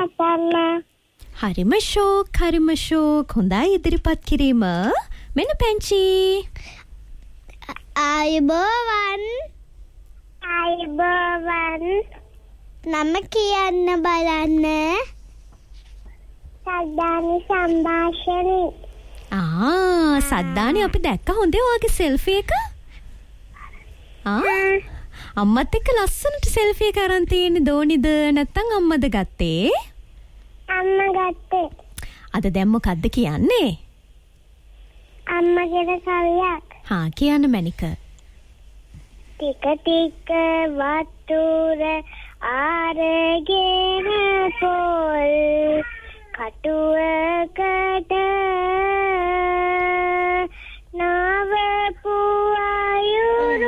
නටන්න. හරිම ෂෝක්. හොඳයි ඉදිරිපත් කිරීම. මෙන්න පැංචි. ආයුබෝවන්. නම කියන්න බලන්න. සද්දානි සංഭാෂණි. සද්දානි අපි දැක්ක හොඳේ ඔයාගේ සෙල්ෆි එක. අම්මත් එක්ක ලස්සනට සෙල්ෆි එක අරන් තියෙන්නේ දෝනිද නැත්නම් අම්මද ගත්තේ? අම්මා ගත්තේ. අද දැන් මොකද්ද කියන්නේ? අම්මගේ කවියක්. කියන්න මැනික. ටික ටික වතුර ආරගෙන පොල් කටුවකට